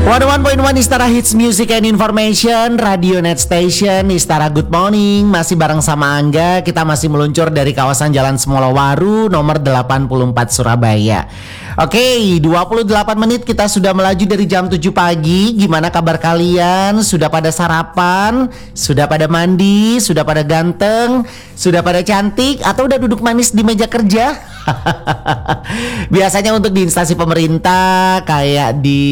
101.1 Istara Hits Music and Information, Radio Net Station, Istara Good Morning. Masih bareng sama Angga. Kita masih meluncur dari kawasan Jalan Semolowaru nomor 84 Surabaya. Oke, 28 menit kita sudah melaju dari jam 7 pagi. Gimana kabar kalian? Sudah pada sarapan? Sudah pada mandi? Sudah pada ganteng? Sudah pada cantik? Atau udah duduk manis di meja kerja? Biasanya untuk di instansi pemerintah kayak di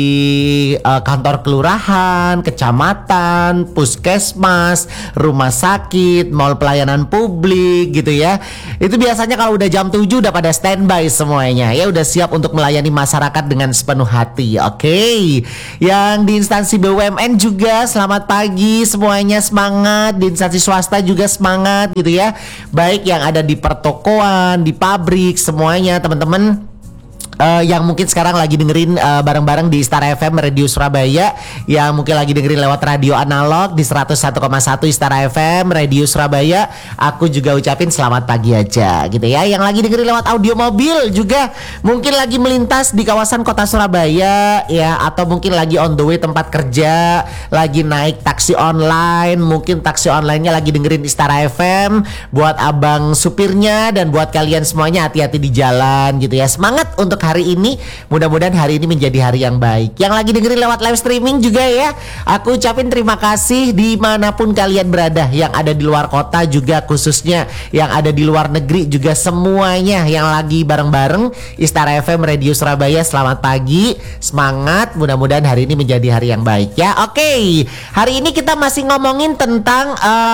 kantor kelurahan, kecamatan, puskesmas, rumah sakit, mall pelayanan publik gitu ya. Itu biasanya kalau udah jam 7 udah pada standby semuanya. Ya udah siap untuk melayani masyarakat dengan sepenuh hati. Oke. Yang di instansi BUMN juga selamat pagi semuanya, semangat. Di instansi swasta juga semangat gitu ya. Baik yang ada di pertokoan, di pabrik, semuanya teman-teman yang mungkin sekarang lagi dengerin bareng-bareng di Istara FM Radio Surabaya, yang mungkin lagi dengerin lewat radio analog di 101,1 Istara FM Radio Surabaya, aku juga ucapin selamat pagi aja gitu ya. Yang lagi dengerin lewat audio mobil juga mungkin lagi melintas di kawasan kota Surabaya ya, atau mungkin lagi on the way tempat kerja, lagi naik taksi online, mungkin taksi online-nya lagi dengerin Istara FM. Buat abang supirnya dan buat kalian semuanya, hati-hati di jalan gitu ya. Semangat untuk hari ini, mudah-mudahan hari ini menjadi hari yang baik. Yang lagi dengerin lewat live streaming juga ya, aku ucapin terima kasih dimanapun kalian berada. Yang ada di luar kota juga, khususnya yang ada di luar negeri juga, semuanya yang lagi bareng-bareng Istara FM Radio Surabaya, selamat pagi, semangat, mudah-mudahan hari ini menjadi hari yang baik ya. Oke, hari ini kita masih ngomongin tentang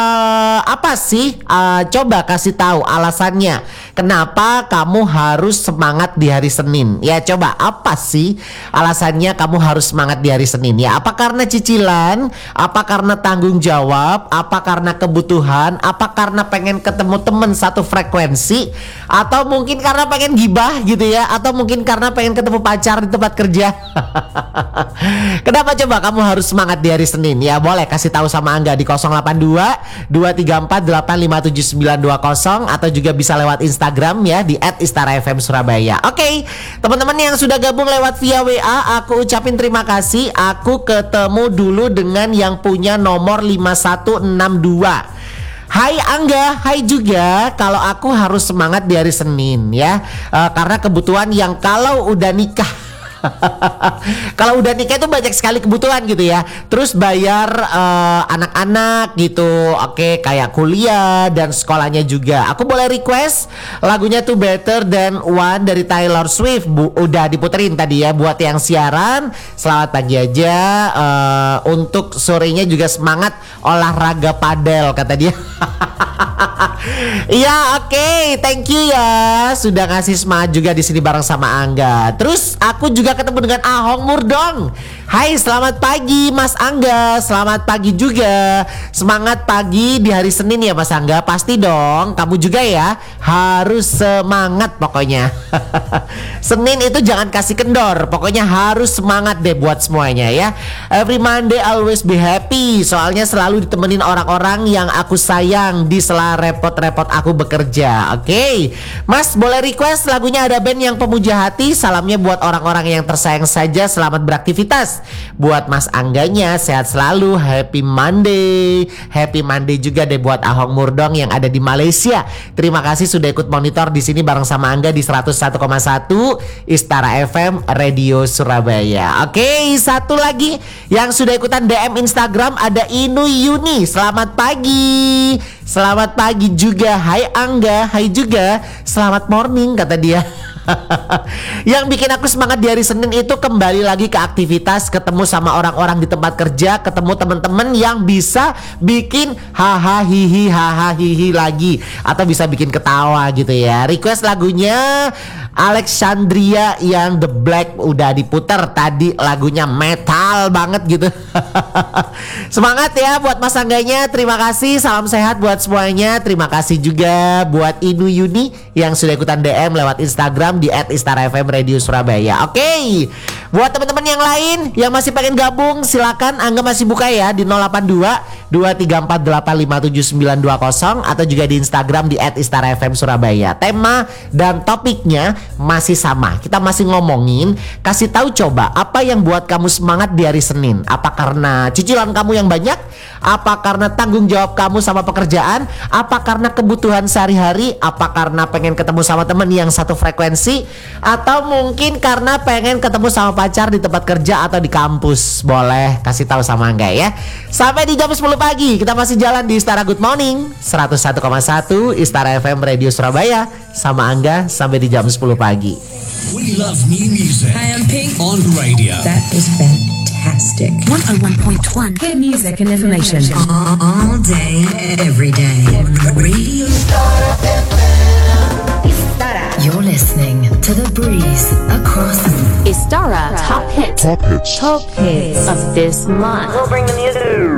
apa sih? Coba kasih tahu alasannya kenapa kamu harus semangat di hari Senin. Ya coba, apa sih alasannya kamu harus semangat di hari Senin ya? Apa karena cicilan? Apa karena tanggung jawab? Apa karena kebutuhan? Apa karena pengen ketemu temen satu frekuensi? Atau mungkin karena pengen gibah gitu ya? Atau mungkin karena pengen ketemu pacar di tempat kerja? Kenapa coba kamu harus semangat di hari Senin ya? Boleh kasih tahu sama Angga di 082 234 857 920, atau juga bisa lewat Instagram ya di @istarafmsurabaya. Oke. Teman-teman yang sudah gabung lewat via WA, aku ucapin terima kasih. Aku ketemu dulu dengan yang punya nomor 5162. Hai Angga, hai juga. Kalau aku harus semangat di hari Senin ya, karena kebutuhan yang kalau udah nikah kalau udah nikah itu banyak sekali kebutuhan gitu ya. Terus bayar anak-anak gitu. Oke, kayak kuliah dan sekolahnya juga. Aku boleh request lagunya tuh Better Than One dari Taylor Swift. Udah diputerin tadi ya buat yang siaran. Selamat pagi aja. Untuk sorenya juga semangat olahraga padel kata dia. Iya, oke, thank you ya sudah ngasih semangat juga di sini bareng sama Angga. Terus aku juga ketemu dengan Ahong Murdong. Hai, selamat pagi Mas Angga. Selamat pagi juga. Semangat pagi di hari Senin ya Mas Angga. Pasti dong, kamu juga ya harus semangat pokoknya. Senin itu jangan kasih kendor. Pokoknya harus semangat deh buat semuanya ya. Every Monday always be happy. Soalnya selalu ditemenin orang-orang yang aku sayang di sela repot-repot aku bekerja. Oke, Mas boleh request lagunya, ada band yang pemuja hati. Salamnya buat orang-orang yang tersayang saja. Selamat beraktivitas. Buat Mas Angganya, sehat selalu. Happy Monday. Happy Monday juga deh buat Ahong Murdong yang ada di Malaysia. Terima kasih sudah ikut monitor di sini bareng sama Angga di 101,1 Istara FM Radio Surabaya. Oke, satu lagi yang sudah ikutan DM Instagram ada Inu Yuni. Selamat pagi. Selamat pagi juga. Hai Angga, hai juga. Selamat morning kata dia. Yang bikin aku semangat di hari Senin itu kembali lagi ke aktivitas, ketemu sama orang-orang di tempat kerja, ketemu teman-teman yang bisa bikin haha hihi lagi, atau bisa bikin ketawa gitu ya. Request lagunya Alexandria yang The Black udah diputer tadi, lagunya metal banget gitu. Semangat ya buat Mas Angganya. Terima kasih, salam sehat buat semuanya. Terima kasih juga buat Inu Yuni yang sudah ikutan DM lewat Instagram di @istarafm Radio Surabaya. Oke, buat teman-teman yang lain yang masih pengen gabung, silakan. Angga masih buka ya di 082 234857920 atau juga di Instagram di @istarafmsurabaya. Tema dan topiknya masih sama. Kita masih ngomongin, kasih tahu coba apa yang buat kamu semangat di hari Senin. Apa karena cicilan kamu yang banyak? Apa karena tanggung jawab kamu sama pekerjaan? Apa karena kebutuhan sehari-hari? Apa karena pengen ketemu sama temen yang satu frekuensi? Atau mungkin karena pengen ketemu sama pacar di tempat kerja atau di kampus? Boleh kasih tahu sama Angga ya. Sampai di jam 10 pagi kita masih jalan di Istara Good Morning 101,1 Istara FM Radio Surabaya sama Angga sampai di jam 10 pagi. We love new music. Hi, I'm Pink. On radio. That is fantastic. 101.1 Good music and information. all day, every day. Radio You're listening to The Breeze across Istara Top Hits. Top hits of this month. We'll bring the music.